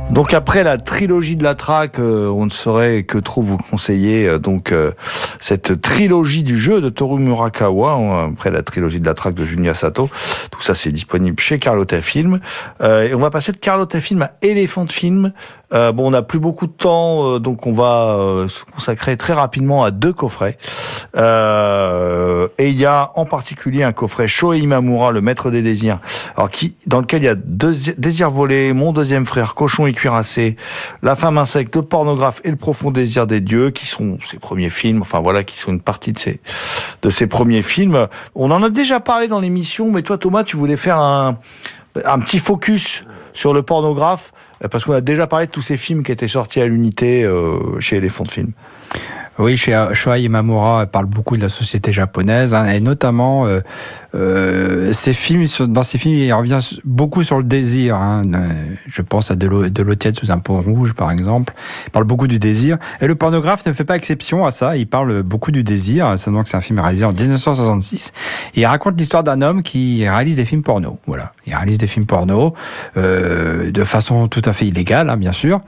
Donc après la trilogie de la traque, on ne saurait que trop vous conseiller cette trilogie du jeu de Toru Murakawa, après la trilogie de la traque de Junya Sato. Tout ça c'est disponible chez Carlotta Film. Et on va passer de Carlotta Film à Elephant Film. On n'a plus beaucoup de temps, donc on va se consacrer très rapidement à 2 coffrets. Et il y a en particulier un coffret Shohei Imamura, le maître des désirs, dans lequel il y a 2 désirs volés, Mon deuxième frère, Cochon et cuirassé, La femme insecte, Le pornographe et Le profond désir des dieux, qui sont ses premiers films, qui sont une partie de ses premiers films. On en a déjà parlé dans l'émission, mais toi Thomas, tu voulais faire un petit focus sur Le pornographe, parce qu'on a déjà parlé de tous ces films qui étaient sortis à l'unité chez Elephant Film. Oui, chez Shohei Imamura parle beaucoup de la société japonaise, et notamment dans ces films, il revient beaucoup sur le désir. Je pense à De l'eau tiède sous un pont rouge, par exemple. Il parle beaucoup du désir. Et Le pornographe ne fait pas exception à ça. Il parle beaucoup du désir. C'est un film réalisé en 1966. Et il raconte l'histoire d'un homme qui réalise des films porno. Voilà. Il réalise des films porno de façon tout à fait illégale, bien sûr.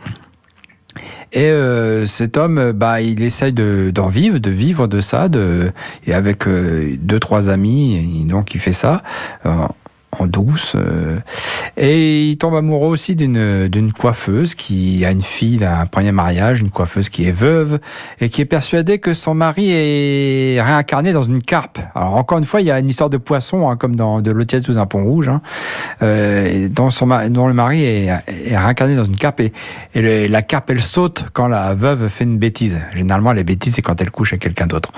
Et cet homme, il essaye de vivre de ça, et avec 2-3 amis, et donc il fait ça en douce. Et il tombe amoureux aussi d'une coiffeuse qui a une fille d'un premier mariage, une coiffeuse qui est veuve et qui est persuadée que son mari est réincarné dans une carpe. Alors encore une fois, il y a une histoire de poisson, comme dans De l'eau tiède sous un pont rouge, dont le mari est réincarné dans une carpe, et la carpe elle saute quand la veuve fait une bêtise. Généralement, les bêtises c'est quand elle couche avec quelqu'un d'autre.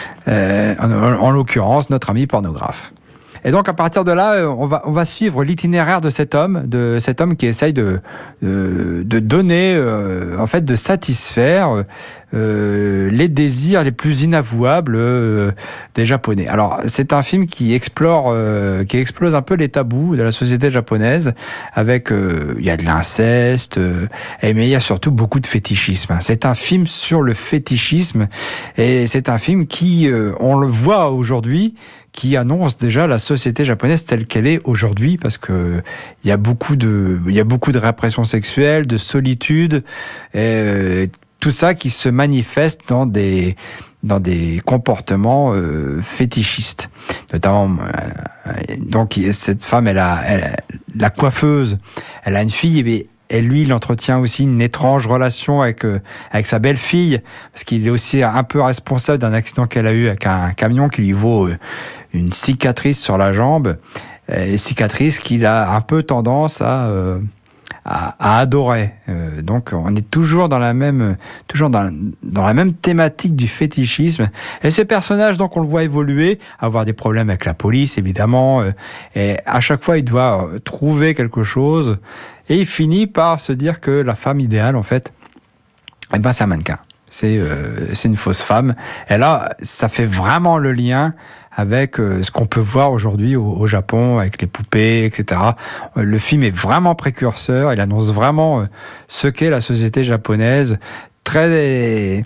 En l'occurrence, notre ami pornographe. Et donc à partir de là, on va suivre l'itinéraire de cet homme qui essaye de donner, de satisfaire les désirs les plus inavouables des Japonais. Alors c'est un film qui explose un peu les tabous de la société japonaise, avec il y a de l'inceste, mais il y a surtout beaucoup de fétichisme. C'est un film sur le fétichisme, et c'est un film qui, on le voit aujourd'hui, qui annonce déjà la société japonaise telle qu'elle est aujourd'hui, parce que il y a beaucoup de répression sexuelle, de solitude, et tout ça qui se manifeste dans des comportements fétichistes, notamment. Donc cette femme, la coiffeuse, elle a une fille, et lui, il entretient aussi une étrange relation avec sa belle-fille, parce qu'il est aussi un peu responsable d'un accident qu'elle a eu avec un camion qui lui vaut une cicatrice sur la jambe, cicatrice qu'il a un peu tendance à adorer. Donc on est toujours dans la même thématique du fétichisme. Et ce personnage, donc on le voit évoluer, avoir des problèmes avec la police évidemment, et à chaque fois il doit trouver quelque chose, et il finit par se dire que la femme idéale, en fait, c'est un mannequin. C'est une fausse femme. Et là, ça fait vraiment le lien avec ce qu'on peut voir aujourd'hui au Japon, avec les poupées, etc. Le film est vraiment précurseur. Il annonce vraiment ce qu'est la société japonaise, très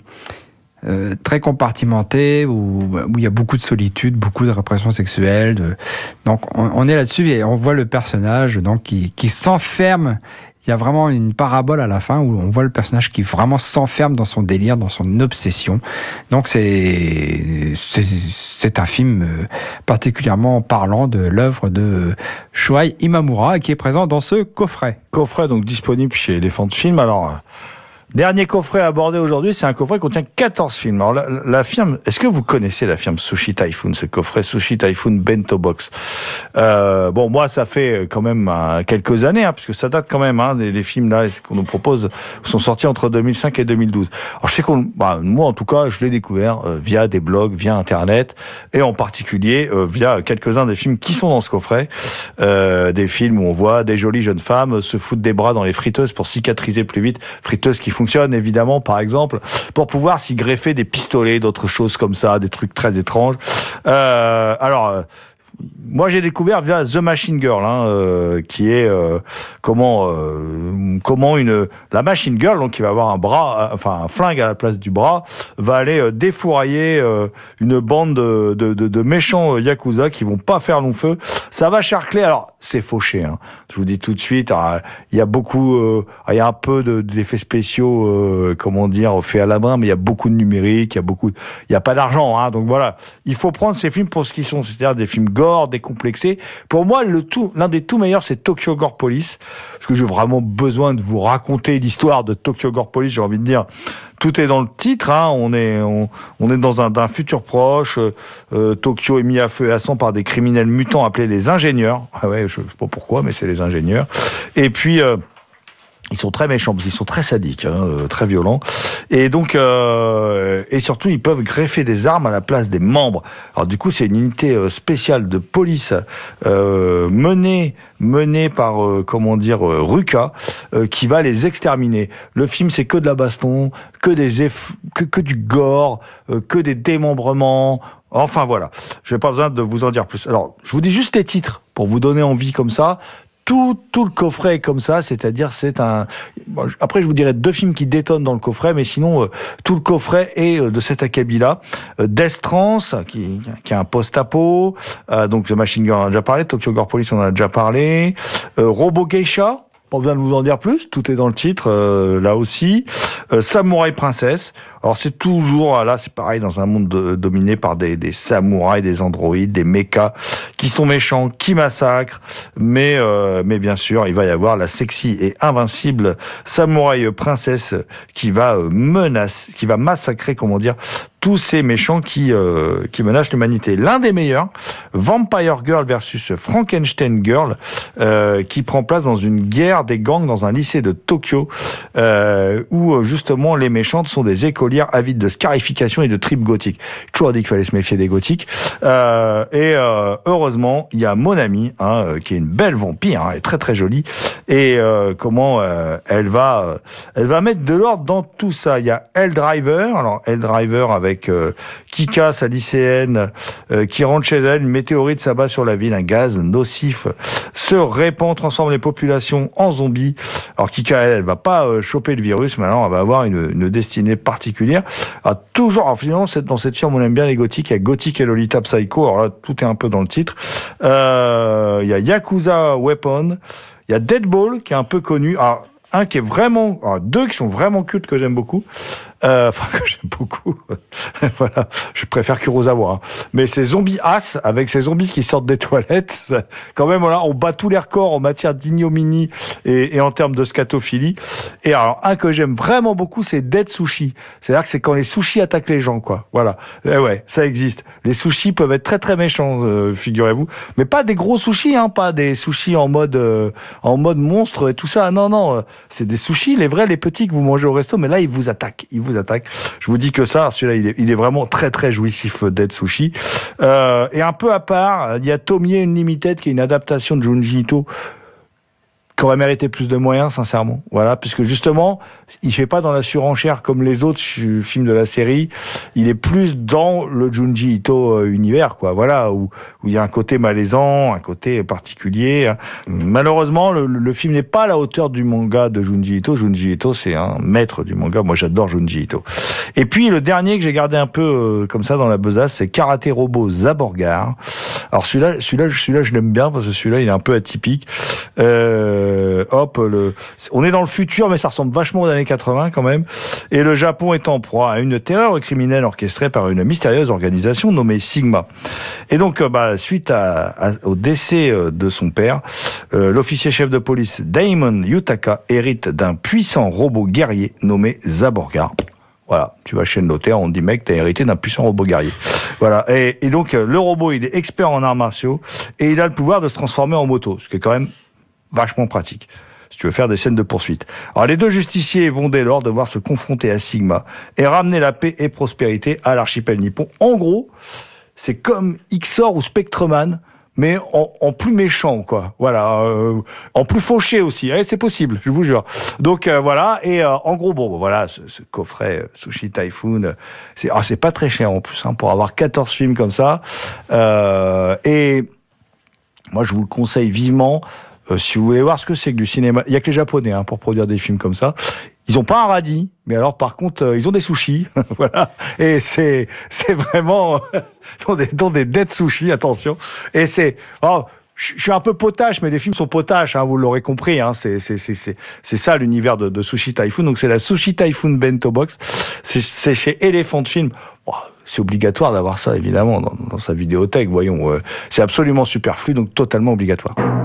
compartimentée, où il y a beaucoup de solitude, beaucoup de répression sexuelle. Donc on est là-dessus, et on voit le personnage donc qui s'enferme. Il y a vraiment une parabole à la fin où on voit le personnage qui vraiment s'enferme dans son délire, dans son obsession. Donc c'est un film particulièrement parlant de l'œuvre de Shohei Imamura, qui est présent dans ce coffret. Coffret donc disponible chez Elephant Film. Alors, dernier coffret abordé aujourd'hui, c'est un coffret qui contient 14 films. Alors la firme, est-ce que vous connaissez la firme Sushi Typhoon, ce coffret Sushi Typhoon Bento Box? Moi ça fait quand même quelques années, puisque ça date quand même, les films là qu'on nous propose sont sortis entre 2005 et 2012. Alors je sais moi en tout cas, je l'ai découvert via des blogs, via internet, et en particulier via quelques-uns des films qui sont dans ce coffret, des films où on voit des jolies jeunes femmes se foutre des bras dans les friteuses pour cicatriser plus vite, friteuses qui fonctionne évidemment, par exemple, pour pouvoir s'y greffer des pistolets, d'autres choses comme ça, des trucs très étranges. moi j'ai découvert via The Machine Girl, qui est comment la Machine Girl, donc qui va avoir un flingue à la place du bras, va aller défourailler une bande de méchants yakuza qui vont pas faire long feu. Ça va charcler. Alors c'est fauché, hein. Je vous dis tout de suite. Il y a beaucoup, il y a un peu d'effets spéciaux, faits à la main, mais il y a beaucoup de numérique, il y a pas d'argent, hein. Donc voilà, il faut prendre ces films pour ce qu'ils sont, c'est-à-dire des films gore, décomplexés. Pour moi, l'un des tout meilleurs, c'est Tokyo Gore Police, parce que j'ai vraiment besoin de vous raconter l'histoire de Tokyo Gore Police. J'ai envie de dire, tout est dans le titre, hein. On est dans un futur proche. Tokyo est mis à feu et à sang par des criminels mutants appelés les ingénieurs. Ah ouais, je sais pas pourquoi, mais c'est les ingénieurs. Et puis ils sont très méchants, parce qu'ils sont très sadiques, très violents. Et donc, et surtout, ils peuvent greffer des armes à la place des membres. Alors du coup, c'est une unité spéciale de police menée par Ruka, qui va les exterminer. Le film, c'est que de la baston, que du gore, que des démembrements. Enfin voilà, je n'ai pas besoin de vous en dire plus. Alors, je vous dis juste les titres pour vous donner envie comme ça. Tout le coffret est comme ça, c'est-à-dire après je vous dirai 2 films qui détonnent dans le coffret, mais sinon tout le coffret est de cet acabit-là. Death Trance, qui est un post-apo, donc The Machine Girl on en a déjà parlé, Tokyo Gore Police on en a déjà parlé, Robo Geisha, pas besoin de vous en dire plus, tout est dans le titre là aussi. Samouraï Princess. Alors c'est toujours là, c'est pareil dans un monde dominé par des samouraïs, des androïdes, des mechas qui sont méchants, qui massacrent, mais bien sûr il va y avoir la sexy et invincible Samouraï Princess qui va massacrer tous ces méchants qui menacent l'humanité. L'un des meilleurs, Vampire Girl versus Frankenstein Girl, qui prend place dans une guerre des gangs dans un lycée de Tokyo, où justement les méchantes sont des écolières avides de scarification et de tripes gothiques. J'ai toujours dit qu'il fallait se méfier des gothiques. Heureusement, il y a mon amie, qui est une belle vampire, elle est très très jolie, et elle va mettre de l'ordre dans tout ça. Il y a Helldriver, alors Helldriver avec Kika, sa lycéenne, qui rentre chez elle, une météorite s'abat sur la ville, un gaz nocif se répand, transforme les populations en zombies. Alors Kika, elle va pas choper le virus, mais alors elle va avoir une destinée particulière. Alors finalement, dans cette film, on aime bien les gothiques. Il y a Gothic et Lolita Psycho. Alors là, tout est un peu dans le titre. Il y a Yakuza Weapon. Il y a Deadball, qui est un peu connu. Alors, deux qui sont vraiment cultes que j'aime beaucoup. Que j'aime beaucoup. Voilà. Je préfère Kurosawa, hein. Mais ces zombies avec ces zombies qui sortent des toilettes, quand même, voilà, on bat tous les records en matière d'ignominie et en termes de scatophilie. Et alors, un que j'aime vraiment beaucoup, c'est Dead Sushi. C'est-à-dire que c'est quand les sushis attaquent les gens, quoi. Voilà. Et ouais, ça existe. Les sushis peuvent être très très méchants, figurez-vous. Mais pas des gros sushis, hein, pas des sushis en mode monstre et tout ça. Non, c'est des sushis, les vrais, les petits que vous mangez au resto, mais là, ils vous attaquent. Je vous dis que ça, celui-là, il est vraiment très très jouissif, Dead Sushi. Et un peu à part, il y a Tomie Unlimited, qui est une adaptation de Junji Ito, qui aurait mérité plus de moyens, sincèrement. Voilà, puisque justement, il fait pas dans la surenchère comme les autres films de la série. Il est plus dans le Junji Ito univers, quoi. Voilà, où il y a un côté malaisant, un côté particulier. Malheureusement, le film n'est pas à la hauteur du manga de Junji Ito. Junji Ito, c'est un maître du manga. Moi, j'adore Junji Ito. Et puis, le dernier que j'ai gardé un peu comme ça dans la besace, c'est Karate Robo Zaborgar. Alors celui-là, je l'aime bien parce que celui-là, il est un peu atypique. On est dans le futur, mais ça ressemble vachement aux années 80 quand même. Et le Japon est en proie à une terreur criminelle orchestrée par une mystérieuse organisation nommée Sigma. Et donc, suite au décès de son père, l'officier chef de police Damon Yutaka hérite d'un puissant robot guerrier nommé Zaborgar. Voilà, tu vas chez le notaire, on te dit mec, t'as hérité d'un puissant robot guerrier. Voilà, et donc le robot, il est expert en arts martiaux et il a le pouvoir de se transformer en moto, ce qui est quand même vachement pratique si tu veux faire des scènes de poursuite. Alors les deux justiciers vont dès lors devoir se confronter à Sigma et ramener la paix et prospérité à l'archipel nippon. En gros, c'est comme Xor ou Spectreman, mais en plus méchant, quoi. Voilà, en plus fauché aussi. C'est possible, je vous jure. Donc voilà, et en gros, voilà, ce coffret Sushi Typhoon, c'est pas très cher en plus, hein, pour avoir 14 films comme ça. Et Moi, je vous le conseille vivement. Si vous voulez voir ce que c'est que du cinéma, il y a que les Japonais pour produire des films comme ça. Ils ont pas un radis, mais alors par contre, ils ont des sushis, voilà. Et c'est vraiment dont des dead sushis, attention. Et c'est je suis un peu potache, mais les films sont potaches, vous l'aurez compris. C'est ça l'univers de Sushi Typhoon. Donc c'est la Sushi Typhoon Bento Box. C'est chez Elephant Film. C'est obligatoire d'avoir ça, évidemment, dans sa vidéothèque. Voyons, c'est absolument superflu, donc totalement obligatoire.